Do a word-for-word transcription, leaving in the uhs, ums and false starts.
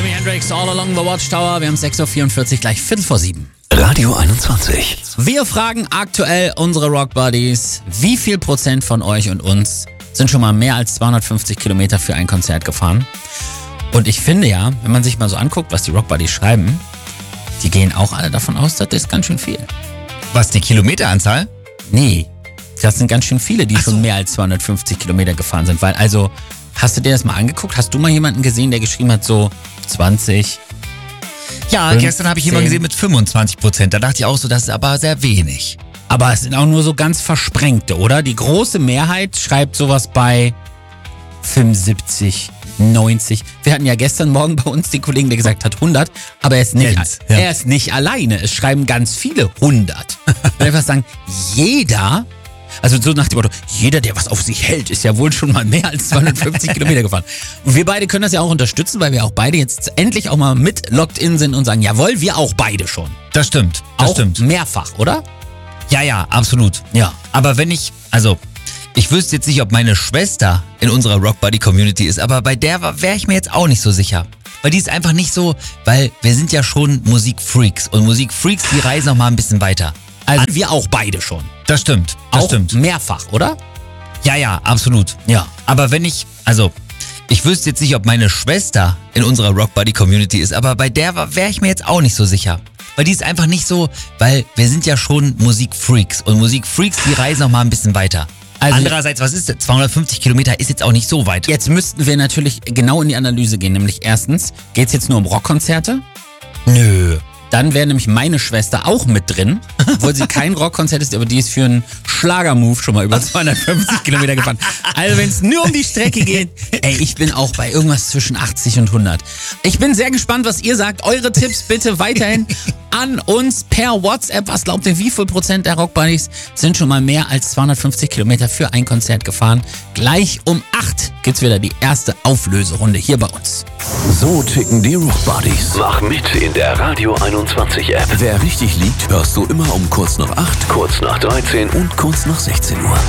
Jimi Hendrix, All Along the Watchtower. Wir haben sechs Uhr vierundvierzig, gleich Viertel vor sieben. Radio einundzwanzig. Wir fragen aktuell unsere Rock Buddies, wie viel Prozent von euch und uns sind schon mal mehr als zweihundertfünfzig Kilometer für ein Konzert gefahren? Und ich finde ja, wenn man sich mal so anguckt, was die Rock Buddies schreiben, die gehen auch alle davon aus, das ist ganz schön viel. Was, die Kilometeranzahl? Nee, das sind ganz schön viele, die Ach so. schon mehr als zweihundertfünfzig Kilometer gefahren sind. Weil, also, hast du dir das mal angeguckt? Hast du mal jemanden gesehen, der geschrieben hat, so zwanzig? Ja, fünfzehn. gestern habe ich jemanden gesehen mit fünfundzwanzig Prozent. Da dachte ich auch so, das ist aber sehr wenig. Aber es sind auch nur so ganz versprengte, oder? Die große Mehrheit schreibt sowas bei fünfundsiebzig, neunzig. Wir hatten ja gestern Morgen bei uns den Kollegen, der gesagt hat hundert, aber er ist nicht, Jens, ja. er ist nicht alleine. Es schreiben ganz viele hundert. Ich will einfach sagen, jeder, also so nach dem Motto, jeder, der was auf sich hält, ist ja wohl schon mal mehr als zweihundertfünfzig Kilometer gefahren. Und wir beide können das ja auch unterstützen, weil wir auch beide jetzt endlich auch mal mit locked in sind und sagen, jawohl, wir auch beide schon. Das stimmt, das auch stimmt. mehrfach, oder? Ja, ja, absolut. Ja. Aber wenn ich, also, ich wüsste jetzt nicht, ob meine Schwester in unserer Rock Buddy Community ist, aber bei der wäre ich mir jetzt auch nicht so sicher. Weil die ist einfach nicht so, weil wir sind ja schon Musikfreaks und Musikfreaks, die reisen noch mal ein bisschen weiter. Also wir auch beide schon. Das stimmt, das auch stimmt. mehrfach, oder? Ja, ja, absolut. Ja. Aber wenn ich, also, ich wüsste jetzt nicht, ob meine Schwester in unserer Rock Buddy Community ist, aber bei der wäre ich mir jetzt auch nicht so sicher. Weil die ist einfach nicht so, weil wir sind ja schon Musikfreaks und Musikfreaks, die reisen noch mal ein bisschen weiter. Also Andererseits, was ist das? zweihundertfünfzig Kilometer ist jetzt auch nicht so weit. jetzt müssten wir natürlich genau in die Analyse gehen. Nämlich erstens, geht es jetzt nur um Rockkonzerte? Nö. Dann wäre nämlich meine Schwester auch mit drin, obwohl sie kein Rockkonzert ist, aber die ist für einen Schlagermove schon mal über zweihundertfünfzig Kilometer gefahren. Also wenn es nur um die Strecke geht, ey, ich bin auch bei irgendwas zwischen achtzig und hundert. Ich bin sehr gespannt, was ihr sagt. Eure Tipps bitte weiterhin an uns per WhatsApp. Was glaubt ihr, wie viel Prozent der Rock Buddies sind schon mal mehr als zweihundertfünfzig Kilometer für ein Konzert gefahren? Gleich um acht gibt's wieder die erste Auflöserunde hier bei uns. So ticken die Rock Buddies. Mach mit in der Radio einundzwanzig App. Wer richtig liegt, hörst du immer um kurz nach acht, Kurz nach dreizehn und kurz nach sechzehn Uhr.